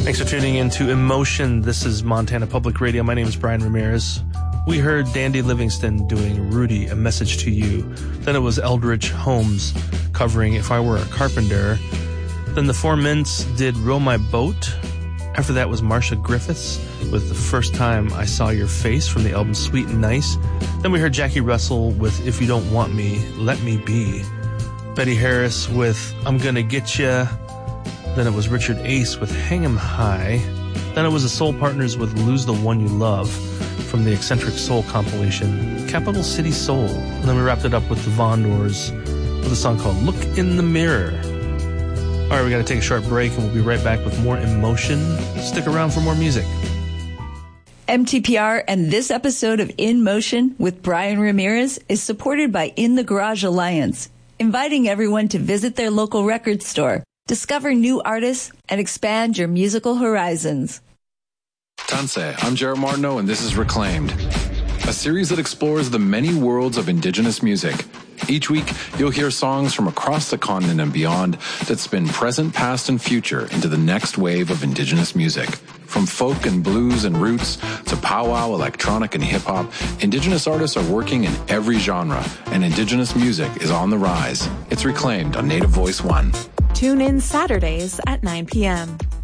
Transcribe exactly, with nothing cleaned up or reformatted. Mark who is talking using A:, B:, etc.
A: Thanks for tuning in to Emotion. This is Montana Public Radio. My name is Brian Ramirez. We heard Dandy Livingston doing Rudy, A Message to You. Then it was Eldridge Holmes covering If I Were a Carpenter. Then the Four Mints did Row My Boat. After that was Marcia Griffiths with The First Time I Saw Your Face from the album Sweet and Nice. Then we heard Jackie Russell with If You Don't Want Me, Let Me Be. Betty Harris with I'm Gonna Get Ya. Then it was Richard Ace with Hang 'Em High. Then it was the Soul Partners with Lose the One You Love from the Eccentric Soul compilation, Capital City Soul. And then we wrapped it up with the Von Doors with a song called Look in the Mirror. All right, we got to take a short break, and we'll be right back with more Emotion. Stick around for more music.
B: M T P R and this episode of In Motion with Brian Ramirez is supported by In the Garage Alliance, inviting everyone to visit their local record store, discover new artists, and expand your musical horizons.
C: Tanse, I'm Jared Martineau, and this is Reclaimed, a series that explores the many worlds of indigenous music. Each week, you'll hear songs from across the continent and beyond that spin present, past, and future into the next wave of indigenous music. From folk and blues and roots to powwow, electronic, and hip-hop, indigenous artists are working in every genre, and indigenous music is on the rise. It's Reclaimed on Native Voice One.
D: Tune in Saturdays at nine p.m.